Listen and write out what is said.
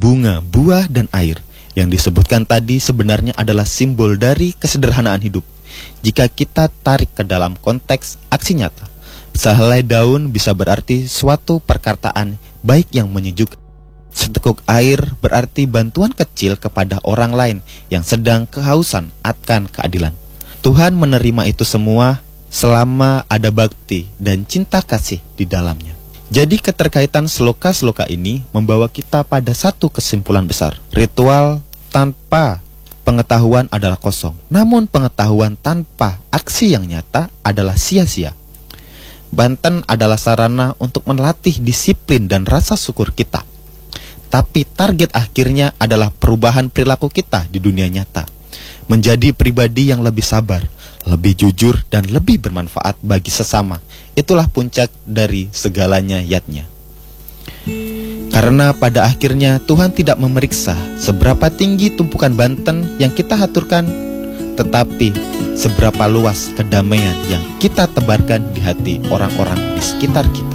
bunga, buah, dan air. Yang disebutkan tadi sebenarnya adalah simbol dari kesederhanaan hidup. Jika kita tarik ke dalam konteks aksi nyata, sehelai daun bisa berarti suatu perkataan baik yang menyejukkan. Seteguk air berarti bantuan kecil kepada orang lain yang sedang kehausan akan keadilan. Tuhan menerima itu semua selama ada bakti dan cinta kasih di dalamnya. Jadi keterkaitan sloka-sloka ini membawa kita pada satu kesimpulan besar. Ritual tanpa pengetahuan adalah kosong. Namun pengetahuan tanpa aksi yang nyata adalah sia-sia. Banten adalah sarana untuk melatih disiplin dan rasa syukur kita. Tapi target akhirnya adalah perubahan perilaku kita di dunia nyata. Menjadi pribadi yang lebih sabar, lebih jujur, dan lebih bermanfaat bagi sesama. Itulah puncak dari segalanya yatnya. Karena pada akhirnya Tuhan tidak memeriksa seberapa tinggi tumpukan banten yang kita haturkan, tetapi seberapa luas kedamaian yang kita tebarkan di hati orang-orang di sekitar kita.